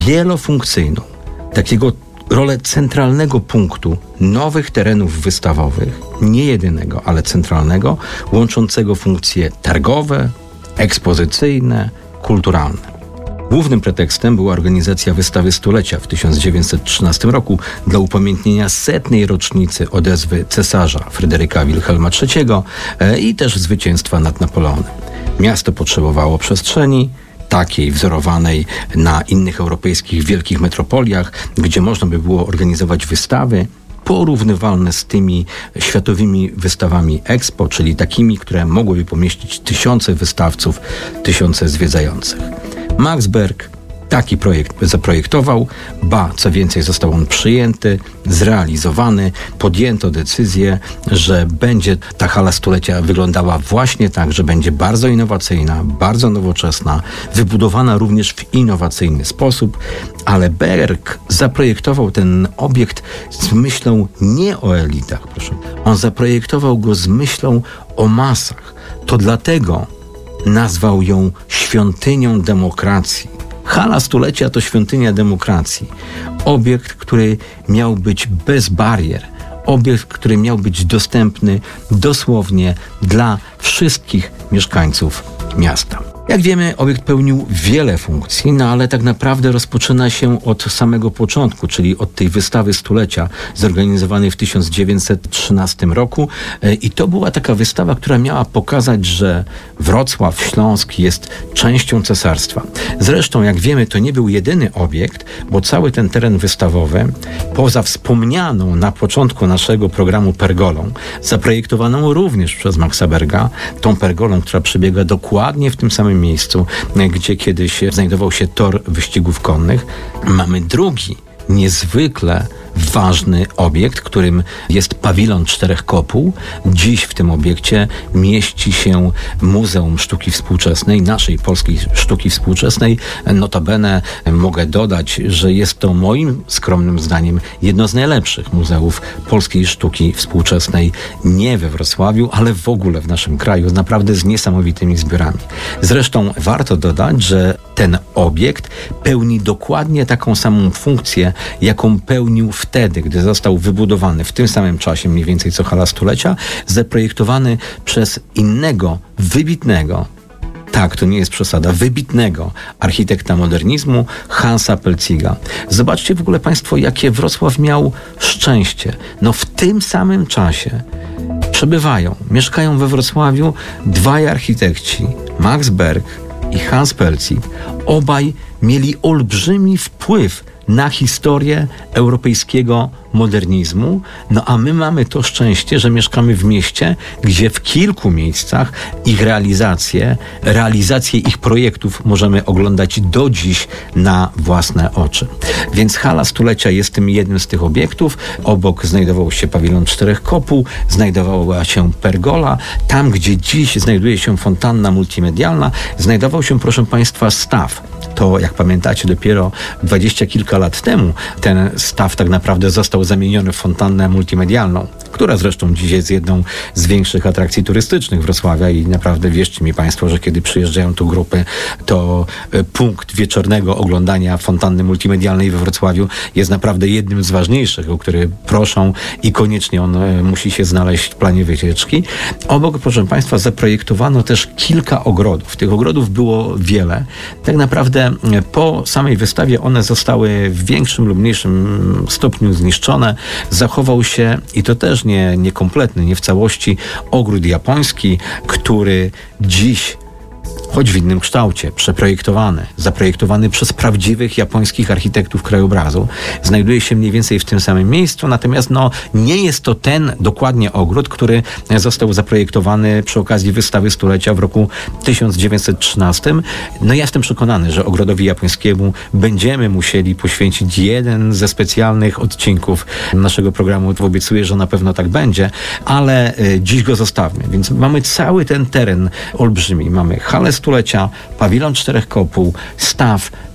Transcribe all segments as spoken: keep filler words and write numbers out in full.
wielofunkcyjną, takiego rolę centralnego punktu nowych terenów wystawowych, nie jedynego, ale centralnego, łączącego funkcje targowe, ekspozycyjne, kulturalne. Głównym pretekstem była organizacja wystawy stulecia w tysiąc dziewięćset trzynastym roku dla upamiętnienia setnej rocznicy odezwy cesarza Fryderyka Wilhelma trzeciego i też zwycięstwa nad Napoleonem. Miasto potrzebowało przestrzeni, takiej wzorowanej na innych europejskich wielkich metropoliach, gdzie można by było organizować wystawy porównywalne z tymi światowymi wystawami Expo, czyli takimi, które mogłyby pomieścić tysiące wystawców, tysiące zwiedzających. Max Berg taki projekt zaprojektował, ba, co więcej, został on przyjęty, zrealizowany, podjęto decyzję, że będzie ta hala stulecia wyglądała właśnie tak, że będzie bardzo innowacyjna, bardzo nowoczesna, wybudowana również w innowacyjny sposób, ale Berg zaprojektował ten obiekt z myślą nie o elitach, proszę. On zaprojektował go z myślą o masach. To dlatego nazwał ją świątynią demokracji. Hala stulecia to świątynia demokracji. Obiekt, który miał być bez barier. Obiekt, który miał być dostępny dosłownie dla wszystkich mieszkańców miasta. Jak wiemy, obiekt pełnił wiele funkcji, no ale tak naprawdę rozpoczyna się od samego początku, czyli od tej wystawy stulecia zorganizowanej w tysiąc dziewięćset trzynastym roku. I to była taka wystawa, która miała pokazać, że Wrocław, Śląsk jest częścią cesarstwa. Zresztą, jak wiemy, to nie był jedyny obiekt, bo cały ten teren wystawowy, poza wspomnianą na początku naszego programu pergolą, zaprojektowaną również przez Maxa Berga, tą pergolą, która przebiega dokładnie w tym samym miejscu, gdzie kiedyś znajdował się tor wyścigów konnych, mamy drugi, niezwykle ważny obiekt, którym jest pawilon czterech kopuł. Dziś w tym obiekcie mieści się Muzeum Sztuki Współczesnej, naszej polskiej sztuki współczesnej. Notabene mogę dodać, że jest to moim skromnym zdaniem jedno z najlepszych muzeów polskiej sztuki współczesnej, nie we Wrocławiu, ale w ogóle w naszym kraju, naprawdę z niesamowitymi zbiorami. Zresztą warto dodać, że ten obiekt pełni dokładnie taką samą funkcję, jaką pełnił wtedy, gdy został wybudowany w tym samym czasie, mniej więcej co hala stulecia, zaprojektowany przez innego, wybitnego, tak, to nie jest przesada, wybitnego architekta modernizmu Hansa Pelziga. Zobaczcie w ogóle Państwo, jakie Wrocław miał szczęście. No w tym samym czasie przebywają, mieszkają we Wrocławiu dwaj architekci, Max Berg i Hans Pelzig. Obaj mieli olbrzymi wpływ na historię europejskiego modernizmu, no a my mamy to szczęście, że mieszkamy w mieście, gdzie w kilku miejscach ich realizacje, realizacje ich projektów możemy oglądać do dziś na własne oczy. Więc hala stulecia jest tym jednym z tych obiektów. Obok znajdował się pawilon czterech kopuł, znajdowała się pergola. Tam, gdzie dziś znajduje się fontanna multimedialna, znajdował się, proszę Państwa, staw. To, jak pamiętacie, dopiero dwadzieścia kilka lat temu ten staw tak naprawdę został zamieniony w fontannę multimedialną, która zresztą dziś jest jedną z większych atrakcji turystycznych Wrocławia i naprawdę wierzcie mi Państwo, że kiedy przyjeżdżają tu grupy, to punkt wieczornego oglądania fontanny multimedialnej we Wrocławiu jest naprawdę jednym z ważniejszych, o który proszą i koniecznie on musi się znaleźć w planie wycieczki. Obok, proszę Państwa, zaprojektowano też kilka ogrodów. Tych ogrodów było wiele. Tak naprawdę po samej wystawie one zostały w większym lub mniejszym stopniu zniszczone. Zachował się, i to też nie, niekompletny, nie w całości, ogród japoński, który dziś, choć w innym kształcie, przeprojektowany, zaprojektowany przez prawdziwych japońskich architektów krajobrazu, znajduje się mniej więcej w tym samym miejscu, natomiast no, nie jest to ten dokładnie ogród, który został zaprojektowany przy okazji wystawy stulecia w roku tysiąc dziewięćset trzynastym. No ja jestem przekonany, że ogrodowi japońskiemu będziemy musieli poświęcić jeden ze specjalnych odcinków naszego programu. Obiecuję, że na pewno tak będzie, ale y, dziś go zostawmy. Więc mamy cały ten teren olbrzymi. Mamy halę stulecia, pawilon czterech kopuł, staw,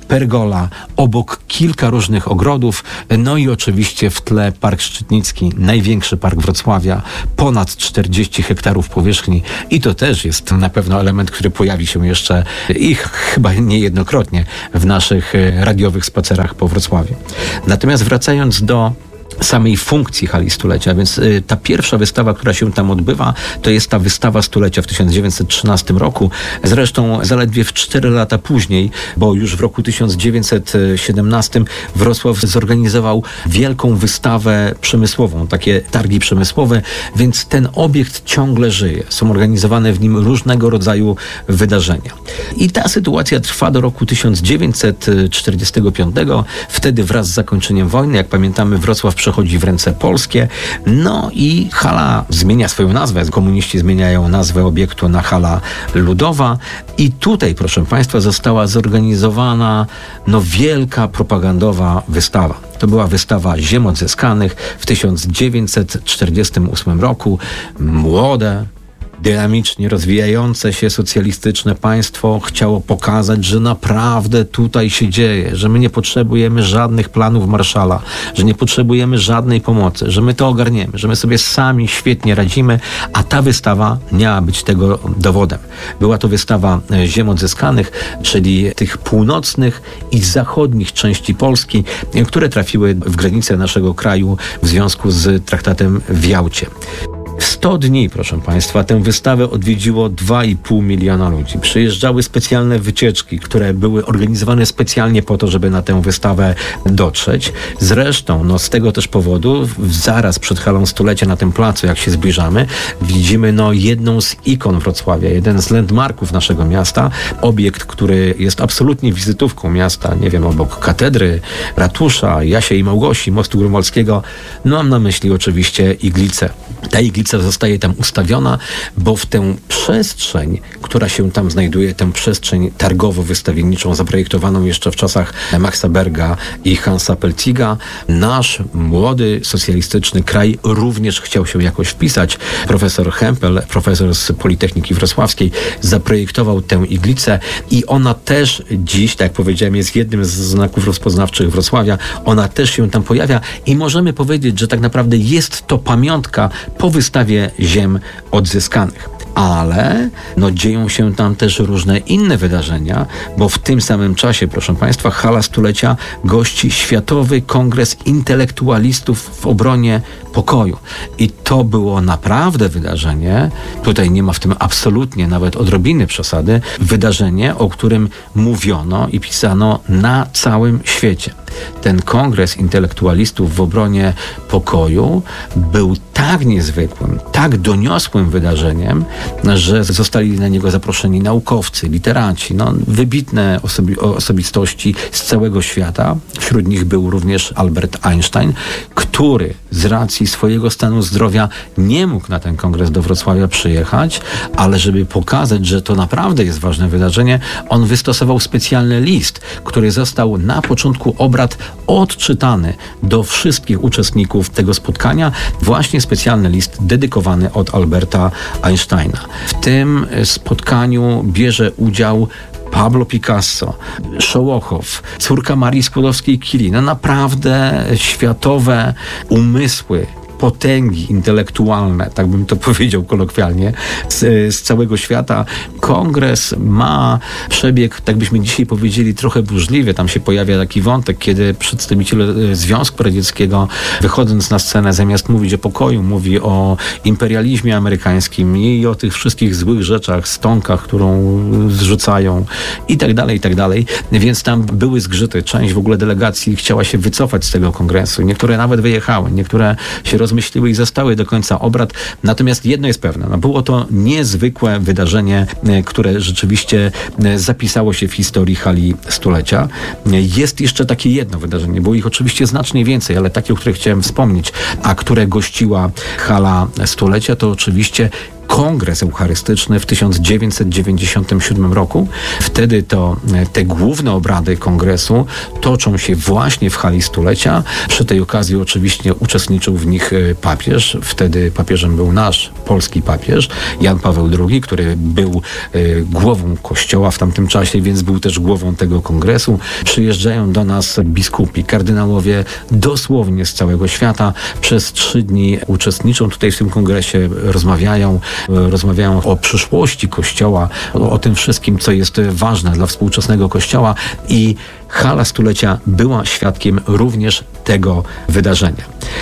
pergola, obok kilka różnych ogrodów, no i oczywiście w tle Park Szczytnicki, największy park Wrocławia, ponad czterdzieści hektarów powierzchni i to też jest na pewno element, który pojawi się jeszcze i chyba niejednokrotnie w naszych radiowych spacerach po Wrocławiu. Natomiast wracając do samej funkcji hali stulecia, więc y, ta pierwsza wystawa, która się tam odbywa, to jest ta wystawa stulecia w tysiąc dziewięćset trzynastym roku. Zresztą zaledwie w cztery lata później, bo już w roku tysiąc dziewięćset siedemnastym Wrocław zorganizował wielką wystawę przemysłową, takie targi przemysłowe, więc ten obiekt ciągle żyje. Są organizowane w nim różnego rodzaju wydarzenia. I ta sytuacja trwa do roku tysiąc dziewięćset czterdziestego piątego. Wtedy wraz z zakończeniem wojny, jak pamiętamy, Wrocław przechodzi w ręce polskie, no i hala zmienia swoją nazwę. Komuniści zmieniają nazwę obiektu na hala ludowa i tutaj, proszę Państwa, została zorganizowana no wielka propagandowa wystawa. To była wystawa Ziem Odzyskanych w tysiąc dziewięćset czterdziestym ósmym roku. Młode, dynamicznie rozwijające się socjalistyczne państwo chciało pokazać, że naprawdę tutaj się dzieje, że my nie potrzebujemy żadnych planów Marszala, że nie potrzebujemy żadnej pomocy, że my to ogarniemy, że my sobie sami świetnie radzimy, a ta wystawa miała być tego dowodem. Była to wystawa Ziem Odzyskanych, czyli tych północnych i zachodnich części Polski, które trafiły w granice naszego kraju w związku z traktatem w Jałcie. W sto dni, proszę Państwa, tę wystawę odwiedziło dwa i pół miliona ludzi. Przyjeżdżały specjalne wycieczki, które były organizowane specjalnie po to, żeby na tę wystawę dotrzeć. Zresztą, no z tego też powodu, zaraz przed halą stulecia na tym placu, jak się zbliżamy, widzimy no jedną z ikon Wrocławia, jeden z landmarków naszego miasta, obiekt, który jest absolutnie wizytówką miasta, nie wiem, obok katedry, ratusza, Jasia i Małgosi, mostu grunwaldzkiego. No mam na myśli oczywiście iglicę. Ta iglica zostaje tam ustawiona, bo w tę przestrzeń, która się tam znajduje, tę przestrzeń targowo-wystawienniczą, zaprojektowaną jeszcze w czasach Maxa Berga i Hansa Peltiga, nasz młody, socjalistyczny kraj również chciał się jakoś wpisać. Profesor Hempel, profesor z Politechniki Wrocławskiej, zaprojektował tę iglicę i ona też dziś, tak jak powiedziałem, jest jednym z znaków rozpoznawczych Wrocławia. Ona też się tam pojawia i możemy powiedzieć, że tak naprawdę jest to pamiątka po wystawie Ziem Odzyskanych. Ale no, dzieją się tam też różne inne wydarzenia, bo w tym samym czasie, proszę Państwa, hala stulecia gości Światowy Kongres Intelektualistów w obronie pokoju. I to było naprawdę wydarzenie, tutaj nie ma w tym absolutnie nawet odrobiny przesady, wydarzenie, o którym mówiono i pisano na całym świecie. Ten Kongres Intelektualistów w obronie pokoju był tak niezwykłym, tak doniosłym wydarzeniem, że zostali na niego zaproszeni naukowcy, literaci, no, wybitne osobi- osobistości z całego świata. Wśród nich był również Albert Einstein, który z racji swojego stanu zdrowia nie mógł na ten kongres do Wrocławia przyjechać, ale żeby pokazać, że to naprawdę jest ważne wydarzenie, on wystosował specjalny list, który został na początku obrad odczytany do wszystkich uczestników tego spotkania. Właśnie specjalny list dedykowany od Alberta Einsteina. W tym spotkaniu bierze udział Pablo Picasso, Szołochow, córka Marii Skłodowskiej-Curie. No naprawdę światowe umysły, potęgi intelektualne, tak bym to powiedział kolokwialnie, z, z całego świata. Kongres ma przebieg, tak byśmy dzisiaj powiedzieli, trochę burzliwy. Tam się pojawia taki wątek, kiedy przedstawiciel Związku Radzieckiego, wychodząc na scenę, zamiast mówić o pokoju, mówi o imperializmie amerykańskim i o tych wszystkich złych rzeczach, stonkach, którą zrzucają i tak dalej, i tak dalej. Więc tam były zgrzyty. Część w ogóle delegacji chciała się wycofać z tego kongresu. Niektóre nawet wyjechały, niektóre się rozmyśliły i zostały do końca obrad. Natomiast jedno jest pewne, no było to niezwykłe wydarzenie, które rzeczywiście zapisało się w historii hali stulecia. Jest jeszcze takie jedno wydarzenie, było ich oczywiście znacznie więcej, ale takie, o których chciałem wspomnieć, a które gościła hala stulecia, to oczywiście kongres eucharystyczny w tysiąc dziewięćset dziewięćdziesiątym siódmym roku. Wtedy to te główne obrady kongresu toczą się właśnie w hali stulecia. Przy tej okazji oczywiście uczestniczył w nich papież. Wtedy papieżem był nasz polski papież, Jan Paweł drugi, który był głową kościoła w tamtym czasie, więc był też głową tego kongresu. Przyjeżdżają do nas biskupi, kardynałowie dosłownie z całego świata. Przez trzy dni uczestniczą tutaj w tym kongresie, rozmawiają, rozmawiają o przyszłości Kościoła, o, o tym wszystkim, co jest ważne dla współczesnego Kościoła, i hala stulecia była świadkiem również tego wydarzenia.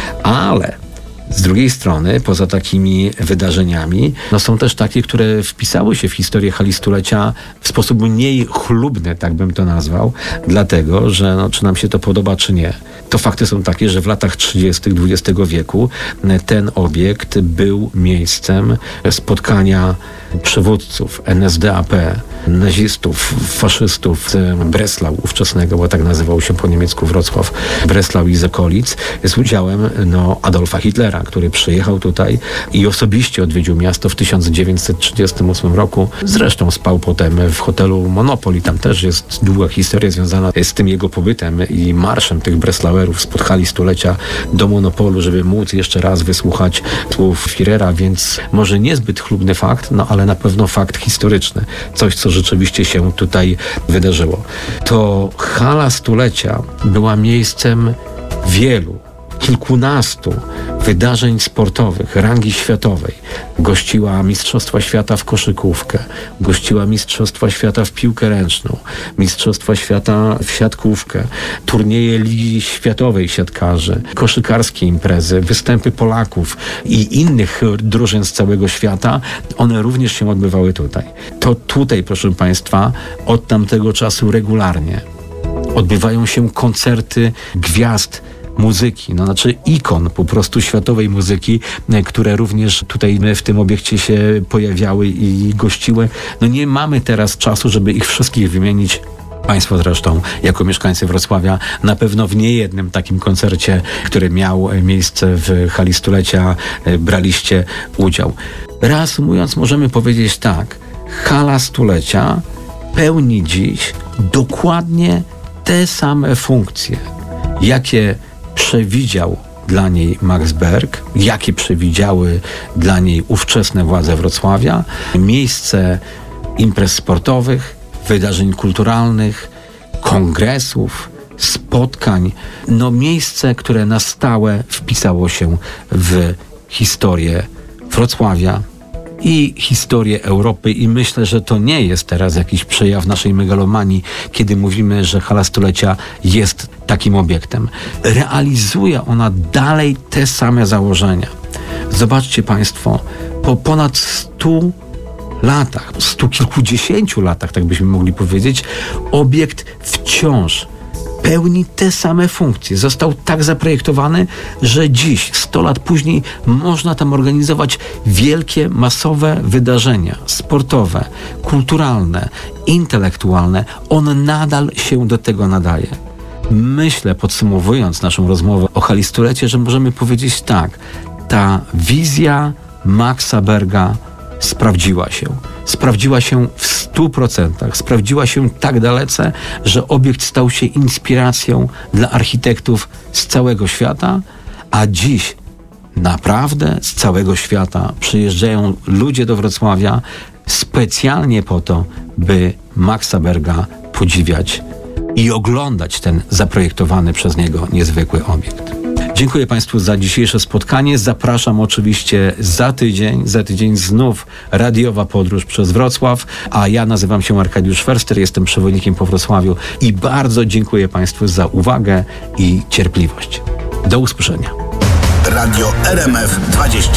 Ale z drugiej strony, poza takimi wydarzeniami, no są też takie, które wpisały się w historię hali stulecia w sposób mniej chlubny, tak bym to nazwał, dlatego, że no, czy nam się to podoba, czy nie. To fakty są takie, że w latach trzydziestych dwudziestego wieku ten obiekt był miejscem spotkania przywódców N S D A P, nazistów, faszystów z Breslau ówczesnego, bo tak nazywał się po niemiecku Wrocław, Breslau i z okolic, z udziałem no, Adolfa Hitlera, który przyjechał tutaj i osobiście odwiedził miasto w tysiąc dziewięćset trzydziestym ósmym roku. Zresztą spał potem w hotelu Monopol i tam też jest długa historia związana z tym jego pobytem i marszem tych Breslauerów spod hali stulecia do Monopolu, żeby móc jeszcze raz wysłuchać słów Führera, więc może niezbyt chlubny fakt, no ale na pewno fakt historyczny. Coś, co rzeczywiście się tutaj wydarzyło. To hala stulecia była miejscem wielu, kilkunastu wydarzeń sportowych rangi światowej. Gościła Mistrzostwa Świata w koszykówkę, gościła Mistrzostwa Świata w piłkę ręczną, Mistrzostwa Świata w siatkówkę, turnieje Ligi Światowej siatkarzy, koszykarskie imprezy, występy Polaków i innych drużyn z całego świata. One również się odbywały tutaj. To tutaj, proszę Państwa, od tamtego czasu regularnie odbywają się koncerty gwiazd muzyki, no znaczy ikon po prostu światowej muzyki, które również tutaj w tym obiekcie się pojawiały i gościły. No nie mamy teraz czasu, żeby ich wszystkich wymienić. Państwo zresztą, jako mieszkańcy Wrocławia, na pewno w niejednym takim koncercie, który miał miejsce w hali stulecia, braliście udział. Reasumując, możemy powiedzieć tak, hala stulecia pełni dziś dokładnie te same funkcje, jakie przewidział dla niej Max Berg, jakie przewidziały dla niej ówczesne władze Wrocławia, miejsce imprez sportowych, wydarzeń kulturalnych, kongresów, spotkań, no miejsce, które na stałe wpisało się w historię Wrocławia i historię Europy, i myślę, że to nie jest teraz jakiś przejaw naszej megalomanii, kiedy mówimy, że hala stulecia jest takim obiektem. Realizuje ona dalej te same założenia. Zobaczcie Państwo, po ponad stu latach, stu kilkudziesięciu latach, tak byśmy mogli powiedzieć, obiekt wciąż pełni te same funkcje. Został tak zaprojektowany, że dziś, sto lat później, można tam organizować wielkie, masowe wydarzenia sportowe, kulturalne, intelektualne. On nadal się do tego nadaje. Myślę, podsumowując naszą rozmowę o hali stulecia, że możemy powiedzieć tak, ta wizja Maxa Berga sprawdziła się. Sprawdziła się w stu procentach. Sprawdziła się tak dalece, że obiekt stał się inspiracją dla architektów z całego świata, a dziś naprawdę z całego świata przyjeżdżają ludzie do Wrocławia specjalnie po to, by Maxa Berga podziwiać i oglądać ten zaprojektowany przez niego niezwykły obiekt. Dziękuję Państwu za dzisiejsze spotkanie. Zapraszam oczywiście za tydzień. Za tydzień znów radiowa podróż przez Wrocław, a ja nazywam się Arkadiusz Förster, jestem przewodnikiem po Wrocławiu i bardzo dziękuję Państwu za uwagę i cierpliwość. Do usłyszenia. Radio R M F dwadzieścia.